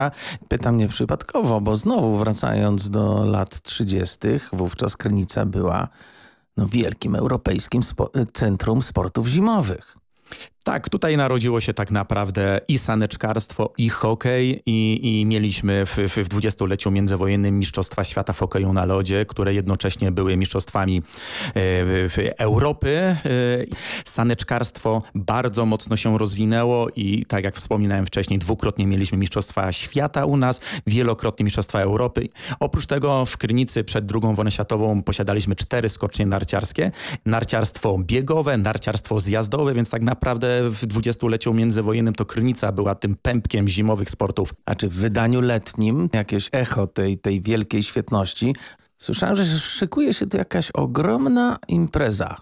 Pytam nieprzypadkowo, bo znowu wracając do lat 30., wówczas Krynica była wielkim europejskim centrum sportów zimowych. Tak, tutaj narodziło się tak naprawdę i saneczkarstwo, i hokej i mieliśmy w dwudziestoleciu międzywojennym Mistrzostwa Świata w hokeju na lodzie, które jednocześnie były mistrzostwami Europy. Saneczkarstwo bardzo mocno się rozwinęło i tak jak wspominałem wcześniej, dwukrotnie mieliśmy Mistrzostwa Świata u nas, wielokrotnie Mistrzostwa Europy. Oprócz tego w Krynicy przed II wojną światową posiadaliśmy 4 skocznie narciarskie, narciarstwo biegowe, narciarstwo zjazdowe, więc tak naprawdę w dwudziestoleciu międzywojennym to Krynica była tym pępkiem zimowych sportów. A czy w wydaniu letnim jakieś echo tej wielkiej świetności? Słyszałem, że szykuje się tu jakaś ogromna impreza.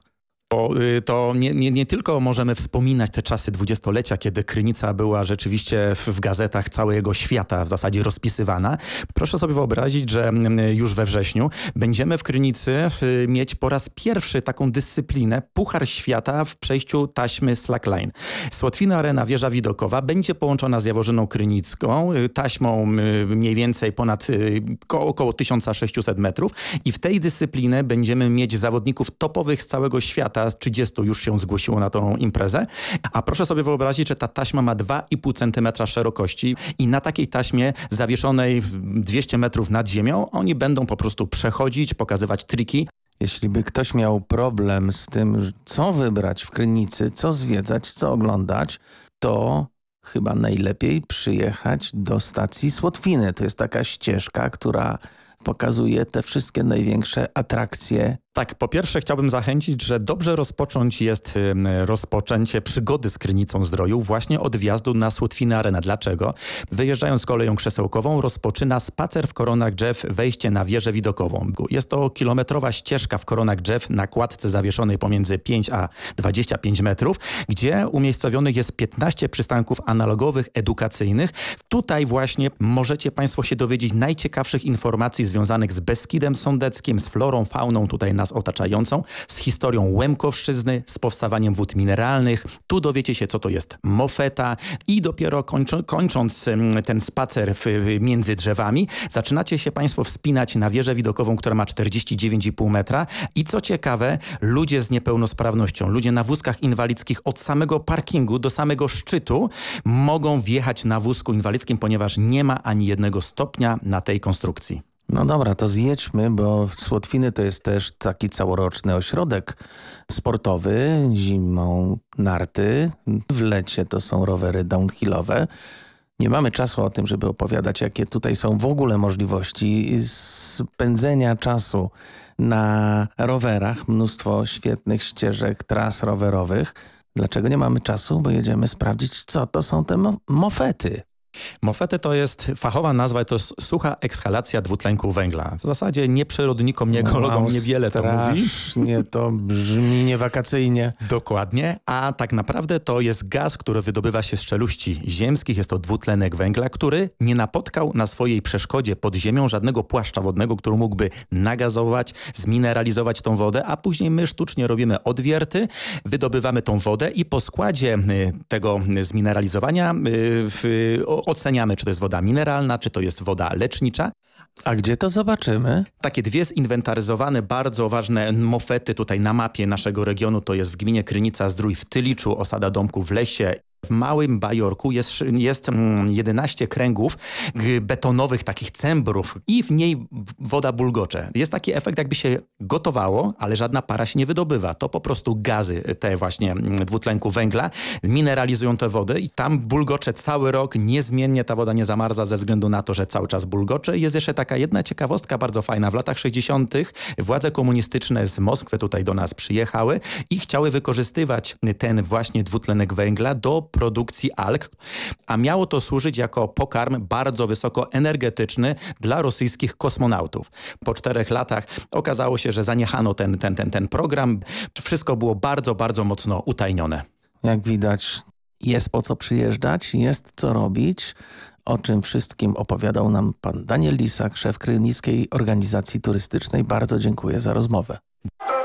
To nie tylko możemy wspominać te czasy dwudziestolecia, kiedy Krynica była rzeczywiście w gazetach całego świata w zasadzie rozpisywana. Proszę sobie wyobrazić, że już we wrześniu będziemy w Krynicy mieć po raz pierwszy taką dyscyplinę Puchar Świata w przejściu taśmy slackline. Słotwina Arena, wieża widokowa będzie połączona z Jaworzyną Krynicką, taśmą mniej więcej około 1600 metrów i w tej dyscyplinie będziemy mieć zawodników topowych z całego świata. 30 już się zgłosiło na tą imprezę, a proszę sobie wyobrazić, że ta taśma ma 2,5 cm szerokości i na takiej taśmie zawieszonej 200 metrów nad ziemią oni będą po prostu przechodzić, pokazywać triki. Jeśli by ktoś miał problem z tym, co wybrać w Krynicy, co zwiedzać, co oglądać, to chyba najlepiej przyjechać do stacji Słotwiny. To jest taka ścieżka, która pokazuje te wszystkie największe atrakcje. Tak, po pierwsze chciałbym zachęcić, że dobrze rozpocząć jest rozpoczęcie przygody z Krynicą Zdroju właśnie od wjazdu na Słotwinę Arenę. Dlaczego? Wyjeżdżając koleją krzesełkową rozpoczyna spacer w koronach drzew, wejście na wieżę widokową. Jest to kilometrowa ścieżka w koronach drzew na kładce zawieszonej pomiędzy 5 a 25 metrów, gdzie umiejscowionych jest 15 przystanków analogowych, edukacyjnych. Tutaj właśnie możecie Państwo się dowiedzieć najciekawszych informacji związanych z Beskidem Sądeckim, z florą, fauną tutaj nas otaczającą, z historią Łemkowszczyzny, z powstawaniem wód mineralnych. Tu dowiecie się, co to jest mofeta i dopiero kończąc ten spacer między drzewami, zaczynacie się Państwo wspinać na wieżę widokową, która ma 49,5 metra i co ciekawe, ludzie z niepełnosprawnością, ludzie na wózkach inwalidzkich od samego parkingu do samego szczytu mogą wjechać na wózku inwalidzkim, ponieważ nie ma ani jednego stopnia na tej konstrukcji. No dobra, to zjedźmy, bo Słotwiny to jest też taki całoroczny ośrodek sportowy. Zimą narty, w lecie to są rowery downhillowe. Nie mamy czasu o tym, żeby opowiadać, jakie tutaj są w ogóle możliwości spędzenia czasu na rowerach. Mnóstwo świetnych ścieżek, tras rowerowych. Dlaczego nie mamy czasu? Bo jedziemy sprawdzić, co to są te mofety. Mofety to jest fachowa nazwa, to jest sucha ekshalacja dwutlenku węgla. W zasadzie nie przyrodnikom, nie ekologom niewiele to mówi. Strasznie to brzmi niewakacyjnie. Dokładnie, a tak naprawdę to jest gaz, który wydobywa się z czeluści ziemskich. Jest to dwutlenek węgla, który nie napotkał na swojej przeszkodzie pod ziemią żadnego płaszcza wodnego, który mógłby nagazować, zmineralizować tą wodę, a później my sztucznie robimy odwierty, wydobywamy tą wodę i po składzie tego zmineralizowania oceniamy, czy to jest woda mineralna, czy to jest woda lecznicza. A gdzie to zobaczymy? Takie dwie zinwentaryzowane, bardzo ważne mofety tutaj na mapie naszego regionu to jest w gminie Krynica-Zdrój w Tyliczu, osada Domków w lesie. W Małym Bajorku jest 11 kręgów betonowych, takich cembrów i w niej woda bulgocze. Jest taki efekt, jakby się gotowało, ale żadna para się nie wydobywa. To po prostu gazy te właśnie dwutlenku węgla mineralizują tę wodę i tam bulgocze cały rok. Niezmiennie ta woda nie zamarza ze względu na to, że cały czas bulgocze. Jest jeszcze taka jedna ciekawostka bardzo fajna. W latach 60. władze komunistyczne z Moskwy tutaj do nas przyjechały i chciały wykorzystywać ten właśnie dwutlenek węgla do produkcji alg, a miało to służyć jako pokarm bardzo wysoko energetyczny dla rosyjskich kosmonautów. Po 4 latach okazało się, że zaniechano ten program. Wszystko było bardzo, bardzo mocno utajnione. Jak widać, jest po co przyjeżdżać, jest co robić. O czym wszystkim opowiadał nam pan Daniel Lisak, szef Krynickiej Organizacji Turystycznej. Bardzo dziękuję za rozmowę.